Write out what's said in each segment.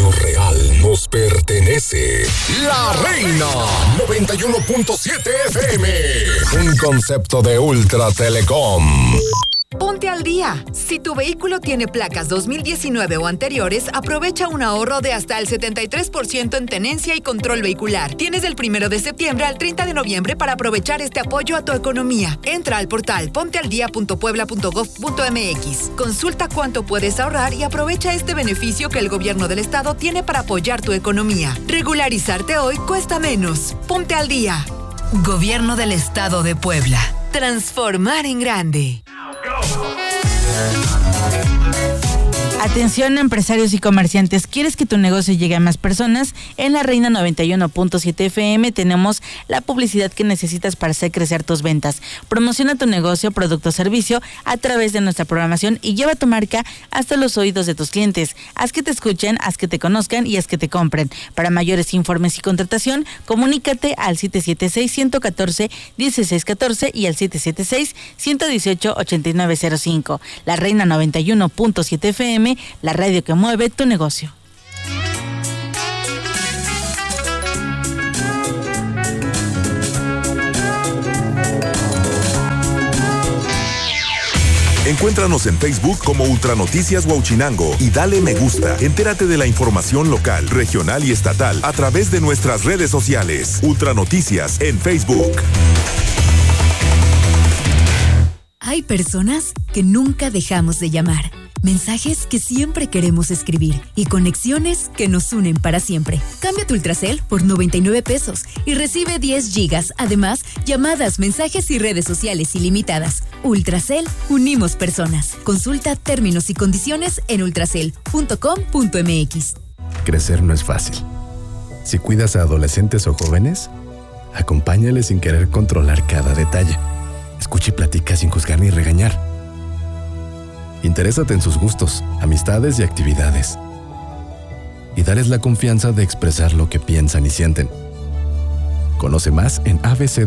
lo real nos pertenece. La Reina 91.7 FM. Un concepto de Ultra Telecom. Ponte al día. Si tu vehículo tiene placas 2019 o anteriores, aprovecha un ahorro de hasta el 73% en tenencia y control vehicular. Tienes del 1 de septiembre al 30 de noviembre para aprovechar este apoyo a tu economía. Entra al portal pontealdia.puebla.gov.mx. Consulta cuánto puedes ahorrar y aprovecha este beneficio que el gobierno del estado tiene para apoyar tu economía. Regularizarte hoy cuesta menos. Ponte al día. Gobierno del Estado de Puebla. Transformar en grande. Atención, empresarios y comerciantes, ¿quieres que tu negocio llegue a más personas? En La Reina 91.7 FM tenemos la publicidad que necesitas para hacer crecer tus ventas. Promociona tu negocio, producto o servicio a través de nuestra programación y lleva tu marca hasta los oídos de tus clientes. Haz que te escuchen, haz que te conozcan y haz que te compren. Para mayores informes y contratación, comunícate al 776-114-1614 y al 776-118-8905. La Reina 91.7 FM, la radio que mueve tu negocio. Encuéntranos en Facebook como Ultranoticias Huauchinango y dale me gusta. Entérate de la información local, regional y estatal a través de nuestras redes sociales. Ultranoticias en Facebook. Hay personas que nunca dejamos de llamar. Mensajes que siempre queremos escribir y conexiones que nos unen para siempre. Cambia tu Ultracel por 99 pesos y recibe 10 gigas. Además, llamadas, mensajes y redes sociales ilimitadas. Ultracel, unimos personas. Consulta términos y condiciones en ultracel.com.mx. Crecer no es fácil. Si cuidas a adolescentes o jóvenes, acompáñales sin querer controlar cada detalle. Escucha y platica sin juzgar ni regañar. Interésate en sus gustos, amistades y actividades. Y dales la confianza de expresar lo que piensan y sienten. Conoce más en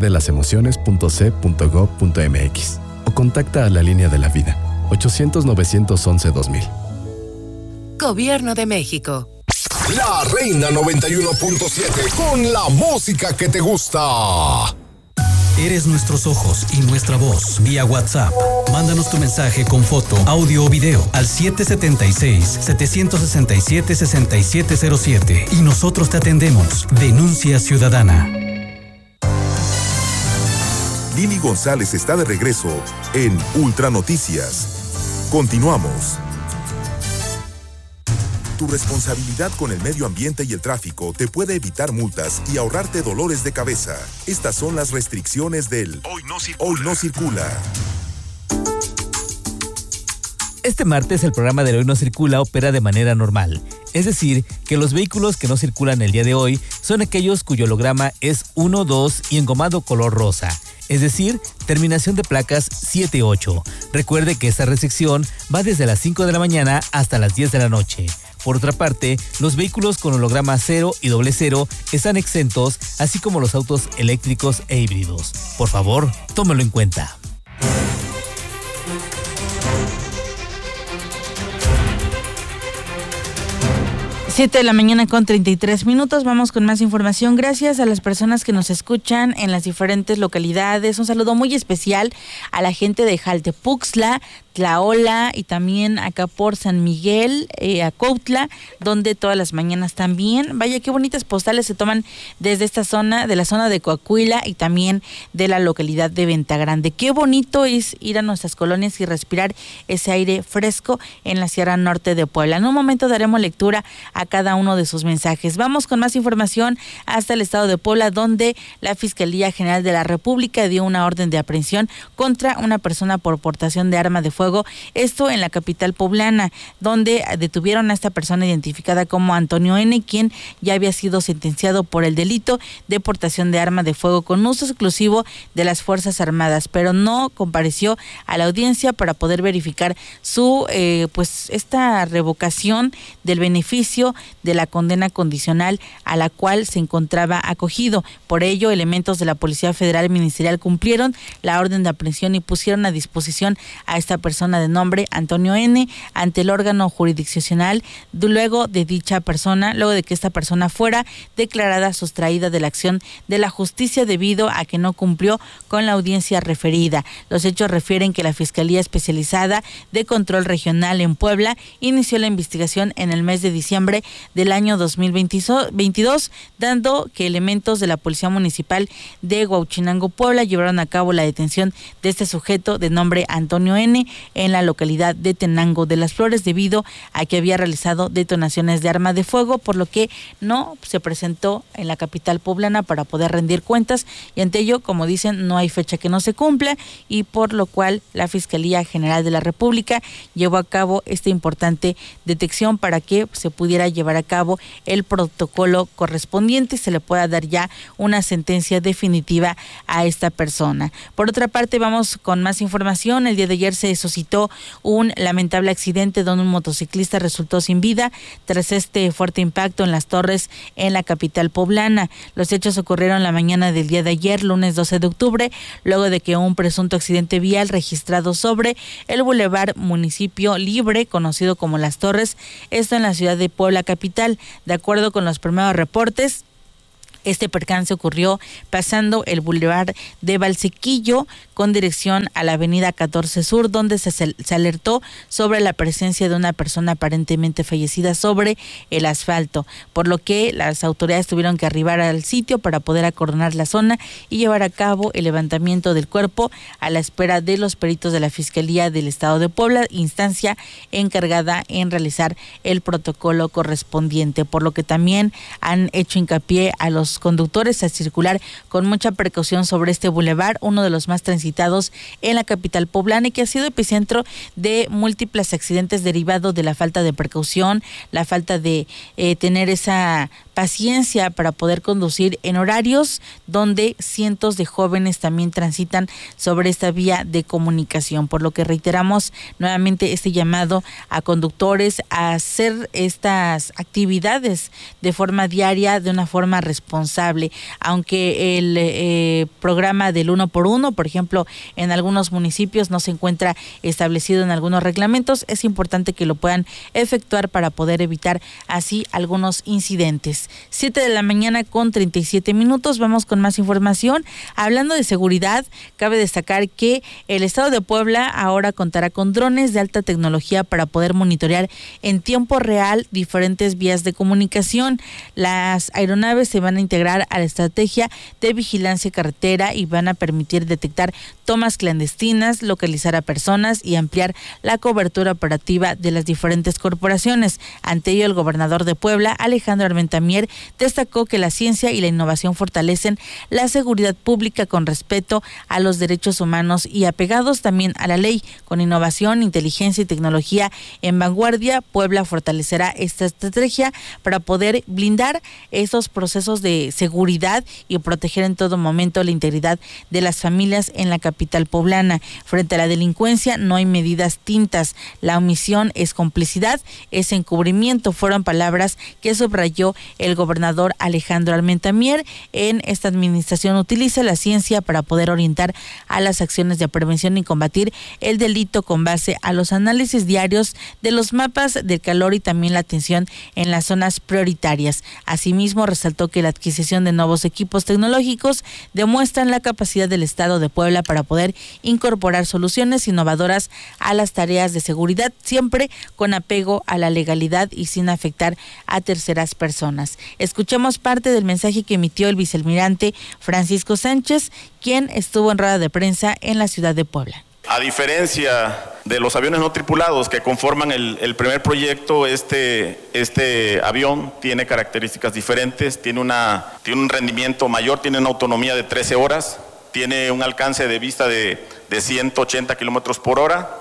abcdelasemociones.c.gov.mx o contacta a la línea de la vida 800-911-2000. Gobierno de México. La Reina 91.7 con la música que te gusta. Eres nuestros ojos y nuestra voz. Vía WhatsApp. Mándanos tu mensaje con foto, audio o video al 776-767-6707 y nosotros te atendemos. Denuncia ciudadana. Lili González está de regreso en Ultranoticias. Continuamos. Tu responsabilidad con el medio ambiente y el tráfico te puede evitar multas y ahorrarte dolores de cabeza. Estas son las restricciones del Hoy no circula. Este martes el programa de Hoy no circula opera de manera normal. Es decir, que los vehículos que no circulan el día de hoy son aquellos cuyo holograma es 1, 2 y engomado color rosa. Es decir, terminación de placas 7-8. Recuerde que esta restricción va desde las 5 de la mañana hasta las 10 de la noche. Por otra parte, los vehículos con holograma 0 y 00 están exentos, así como los autos eléctricos e híbridos. Por favor, tómelo en cuenta. 7 de la mañana con 33 minutos. Vamos con más información. Gracias a las personas que nos escuchan en las diferentes localidades. Un saludo muy especial a la gente de Jaltepuxtla, Tlaola y también acá por San Miguel, Acuautla, donde todas las mañanas también. Vaya, qué bonitas postales se toman desde esta zona, de la zona de Coahuila y también de la localidad de Venta Grande. Qué bonito es ir a nuestras colonias y respirar ese aire fresco en la Sierra Norte de Puebla. En un momento daremos lectura a cada uno de sus mensajes. Vamos con más información hasta el estado de Puebla, donde la Fiscalía General de la República dio una orden de aprehensión contra una persona por portación de arma de fuego. Esto en la capital poblana, donde detuvieron a esta persona identificada como Antonio N., quien ya había sido sentenciado por el delito de portación de arma de fuego con uso exclusivo de las Fuerzas Armadas, pero no compareció a la audiencia para poder verificar su esta revocación del beneficio de la condena condicional a la cual se encontraba acogido. Por ello, elementos de la Policía Federal Ministerial cumplieron la orden de aprehensión y pusieron a disposición a esta persona persona de nombre Antonio N. ante el órgano jurisdiccional luego de que esta persona fuera declarada sustraída de la acción de la justicia debido a que no cumplió con la audiencia referida. Los hechos refieren que la Fiscalía Especializada de Control Regional en Puebla inició la investigación en el mes de diciembre del año 2022, dando que elementos de la Policía Municipal de Huauchinango, Puebla, llevaron a cabo la detención de este sujeto de nombre Antonio N. en la localidad de Tenango de las Flores debido a que había realizado detonaciones de arma de fuego, por lo que no se presentó en la capital poblana para poder rendir cuentas, y ante ello, como dicen, no hay fecha que no se cumpla, y por lo cual la Fiscalía General de la República llevó a cabo esta importante detección para que se pudiera llevar a cabo el protocolo correspondiente y se le pueda dar ya una sentencia definitiva a esta persona. Por otra parte, vamos con más información. El día de ayer se suscitó un lamentable accidente donde un motociclista resultó sin vida tras este fuerte impacto en las torres en la capital poblana. Los hechos ocurrieron la mañana del día de ayer, lunes 12 de octubre, luego de que un presunto accidente vial registrado sobre el Boulevard Municipio Libre, conocido como Las Torres, esto en la ciudad de Puebla capital. De acuerdo con los primeros reportes, este percance ocurrió pasando el Boulevard de Valsequillo con dirección a la avenida 14 Sur, donde se alertó sobre la presencia de una persona aparentemente fallecida sobre el asfalto, por lo que las autoridades tuvieron que arribar al sitio para poder acordonar la zona y llevar a cabo el levantamiento del cuerpo a la espera de los peritos de la Fiscalía del Estado de Puebla, instancia encargada en realizar el protocolo correspondiente, por lo que también han hecho hincapié a los conductores a circular con mucha precaución sobre este bulevar, uno de los más transitados en la capital poblana y que ha sido epicentro de múltiples accidentes derivados de la falta de precaución, la falta de tener esa paciencia para poder conducir en horarios donde cientos de jóvenes también transitan sobre esta vía de comunicación, por lo que reiteramos nuevamente este llamado a conductores a hacer estas actividades de forma diaria, de una forma responsable, aunque el programa del 1x1, por ejemplo, en algunos municipios no se encuentra establecido en algunos reglamentos, es importante que lo puedan efectuar para poder evitar así algunos incidentes. 7:37 a.m, vamos con más información. Hablando de seguridad, cabe destacar que el Estado de Puebla ahora contará con drones de alta tecnología para poder monitorear en tiempo real diferentes vías de comunicación. Las aeronaves se van a integrar a la estrategia de vigilancia carretera y van a permitir detectar tomas clandestinas, localizar a personas y ampliar la cobertura operativa de las diferentes corporaciones. Ante ello, el gobernador de Puebla, Alejandro Armentamier, destacó que la ciencia y la innovación fortalecen la seguridad pública con respeto a los derechos humanos y apegados también a la ley. Con innovación, inteligencia y tecnología en vanguardia, Puebla fortalecerá esta estrategia para poder blindar esos procesos de seguridad y proteger en todo momento la integridad de las familias en la capital poblana. Frente a la delincuencia no hay medidas tintas, la omisión es complicidad, es encubrimiento, fueron palabras que subrayó el gobernador Alejandro Armentamier. En esta administración utiliza la ciencia para poder orientar a las acciones de prevención y combatir el delito con base a los análisis diarios de los mapas del calor y también la atención en las zonas prioritarias. Asimismo, resaltó que la adquisición de nuevos equipos tecnológicos demuestran la capacidad del Estado de Puebla para poder incorporar soluciones innovadoras a las tareas de seguridad, siempre con apego a la legalidad y sin afectar a terceras personas. Escuchemos parte del mensaje que emitió el vicealmirante Francisco Sánchez, quien estuvo en rueda de prensa en la ciudad de Puebla. A diferencia de los aviones no tripulados que conforman el primer proyecto, este avión tiene características diferentes, tiene un rendimiento mayor, tiene una autonomía de 13 horas, tiene un alcance de vista de 180 kilómetros por hora,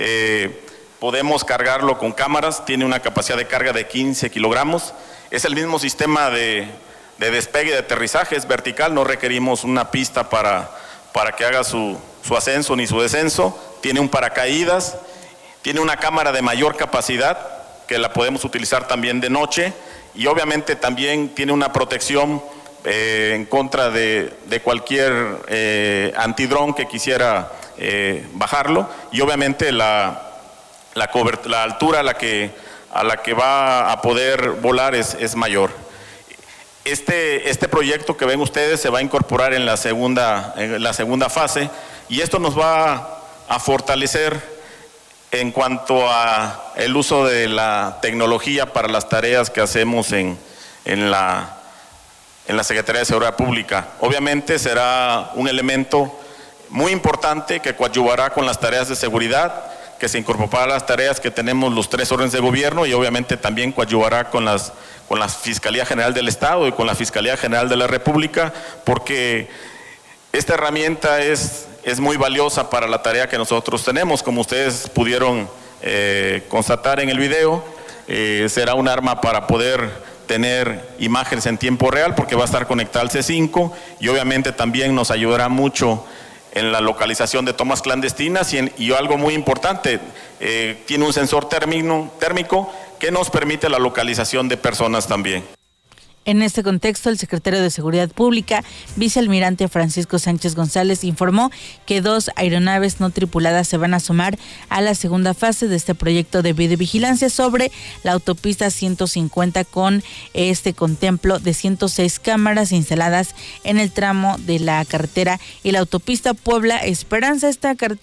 podemos cargarlo con cámaras, tiene una capacidad de carga de 15 kilogramos, es el mismo sistema de despegue y de aterrizaje, es vertical, no requerimos una pista para que haga su ascenso ni su descenso, tiene un paracaídas, tiene una cámara de mayor capacidad que la podemos utilizar también de noche y obviamente también tiene una protección en contra de cualquier antidrón que quisiera bajarlo, y obviamente la altura a la que va a poder volar es mayor. Este proyecto que ven ustedes se va a incorporar en la segunda fase, y esto nos va a fortalecer en cuanto a el uso de la tecnología para las tareas que hacemos en la Secretaría de Seguridad Pública. Obviamente será un elemento muy importante que coadyuvará con las tareas de seguridad, que se incorporará a las tareas que tenemos los 3 órdenes de gobierno, y obviamente también coadyuvará con la Fiscalía General del Estado y con la Fiscalía General de la República, porque esta herramienta es muy valiosa para la tarea que nosotros tenemos. Como ustedes pudieron constatar en el video, será un arma para poder tener imágenes en tiempo real, porque va a estar conectada al C5, y obviamente también nos ayudará mucho en la localización de tomas clandestinas, y algo muy importante, tiene un sensor térmico que nos permite la localización de personas también. En este contexto, el secretario de Seguridad Pública, vicealmirante Francisco Sánchez González, informó que 2 aeronaves no tripuladas se van a sumar a la segunda fase de este proyecto de videovigilancia sobre la autopista 150, con este contemplo de 106 cámaras instaladas en el tramo de la carretera y la autopista Puebla Esperanza. Esta carretera